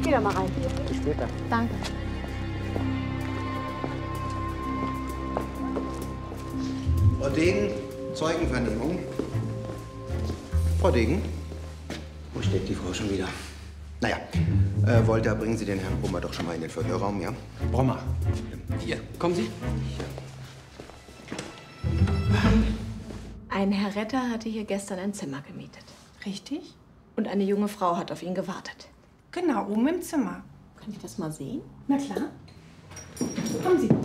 Geh doch mal rein. Bis später. Danke. Frau Degen, Zeugenvernehmung. Frau Degen, wo steckt die Frau schon wieder? Naja, Wolter, bringen Sie den Herrn Brummer doch schon mal in den Verhörraum, ja? Brummer. Hier, kommen Sie. Ein Herr Retter hatte hier gestern ein Zimmer gemietet. Richtig? Und eine junge Frau hat auf ihn gewartet. Genau, oben im Zimmer. Kann ich das mal sehen? Na klar. Kommen Sie.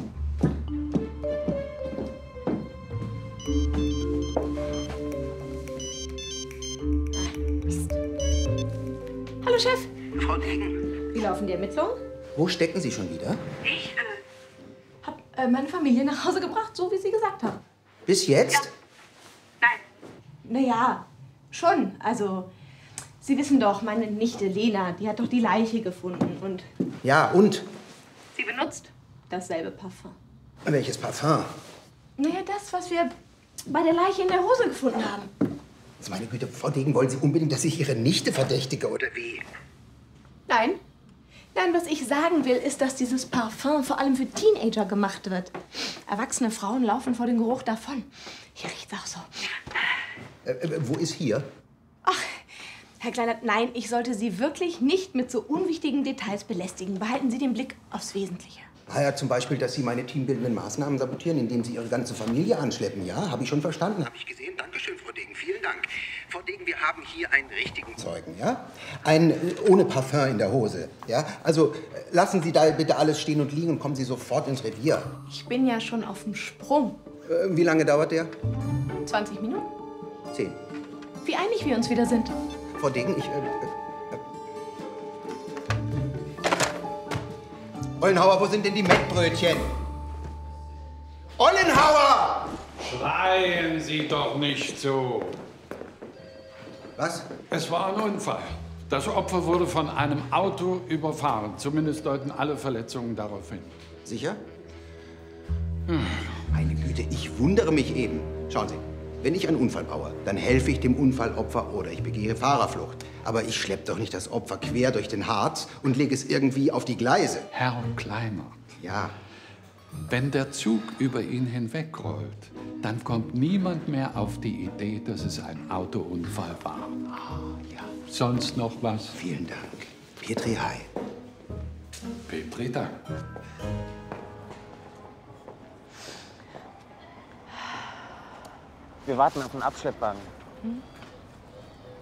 Mist. Hallo, Chef. Frau Degen. Wie laufen die Ermittlungen? Wo stecken Sie schon wieder? Ich hab meine Familie nach Hause gebracht, so wie Sie gesagt haben. Bis jetzt? Naja, schon. Also, Sie wissen doch, meine Nichte Lena, die hat doch die Leiche gefunden und... Ja, und? Sie benutzt dasselbe Parfum. Welches Parfum? Naja, das, was wir bei der Leiche in der Hose gefunden haben. Also meine Güte, Frau Degen, wollen Sie unbedingt, dass ich Ihre Nichte verdächtige, oder wie? Nein. Nein, was ich sagen will, ist, dass dieses Parfum vor allem für Teenager gemacht wird. Erwachsene Frauen laufen vor dem Geruch davon. Hier riecht's auch so. Wo ist hier? Ach, Herr Kleinert, nein, ich sollte Sie wirklich nicht mit so unwichtigen Details belästigen. Behalten Sie den Blick aufs Wesentliche. Ja, zum Beispiel, dass Sie meine teambildenden Maßnahmen sabotieren, indem Sie Ihre ganze Familie anschleppen. Ja, habe ich schon verstanden. Habe ich gesehen. Dankeschön, Frau Degen. Vielen Dank. Frau Degen, wir haben hier einen richtigen Zeugen, ja? Einen ohne Parfum in der Hose, ja? Also lassen Sie da bitte alles stehen und liegen und kommen Sie sofort ins Revier. Ich bin ja schon auf dem Sprung. Wie lange dauert der? 20 Minuten. 10. Wie einig wir uns wieder sind. Frau Degen, Ollenhauer, wo sind denn die Mettbrötchen? Ollenhauer! Schreien Sie doch nicht so. Was? Es war ein Unfall. Das Opfer wurde von einem Auto überfahren. Zumindest deuten alle Verletzungen darauf hin. Sicher? Meine Güte, ich wundere mich eben. Schauen Sie, wenn ich einen Unfall baue, dann helfe ich dem Unfallopfer oder ich begehe Fahrerflucht. Aber ich schleppe doch nicht das Opfer quer durch den Harz und lege es irgendwie auf die Gleise. Herr Kleiner. Ja. Wenn der Zug über ihn hinwegrollt, dann kommt niemand mehr auf die Idee, dass es ein Autounfall war. Ah, ja. Sonst noch was? Vielen Dank. Petri Hai. Petri Dank. Wir warten auf den Abschleppwagen.